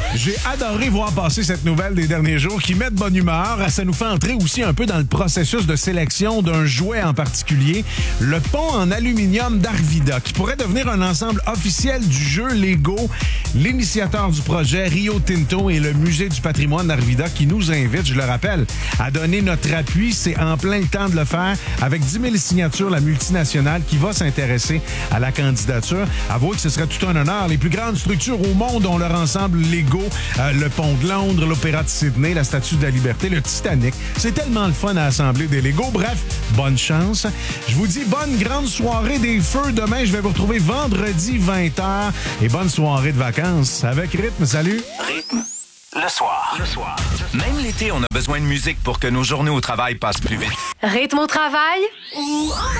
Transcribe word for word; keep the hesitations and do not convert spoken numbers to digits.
J'ai adoré voir passer cette nouvelle des derniers jours qui met de bonne humeur. Ça nous fait entrer aussi un peu dans le processus de sélection d'un jouet en particulier, le pont en aluminium d'Arvida, qui pourrait devenir un ensemble officiel du jeu Lego. L'initiateur du projet, Rio Tinto, et le Musée du patrimoine d'Arvida qui nous invite, je le rappelle, à donner notre appui. C'est en plein temps de le faire. Avec dix mille signatures, la multinationale qui va s'intéresser à la candidature. Avouez que ce serait tout un honneur. Les plus grandes structures au monde ont leur ensemble Lego. Euh, le pont de Londres, l'Opéra de Sydney, la Statue de la Liberté, le Titanic. C'est tellement le fun à assembler des Lego. Bref, bonne chance. Je vous dis bonne grande soirée des feux. Demain, je vais vous retrouver vendredi vingt heures. Et bonne soirée de vacances avec Rythme. Salut! Rythme. Le soir. Le soir. Même l'été, on a besoin de musique pour que nos journées au travail passent plus vite. Rythme au travail?